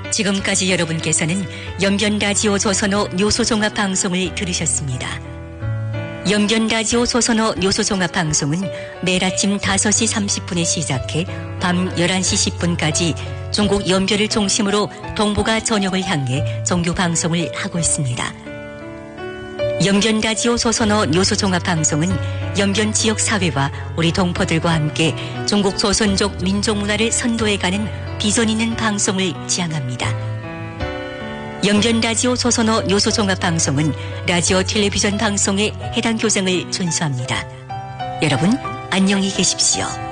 지금까지 여러분께서는 연변라디오 조선어 뉴스종합방송을 들으셨습니다. 연변라디오 조선어 뉴스종합방송은 매일 아침 5시 30분에 시작해 밤 11시 10분까지 중국 연변을 중심으로 동북아 전역을 향해 정규 방송을 하고 있습니다. 연변라디오 조선어 뉴스종합방송은 연변 지역 사회와 우리 동포들과 함께 중국 조선족 민족문화를 선도해가는 비전 있는 방송을 지향합니다. 연변라디오 조선어 뉴스종합방송은 라디오 텔레비전 방송의 해당 규정을 준수합니다. 여러분 안녕히 계십시오.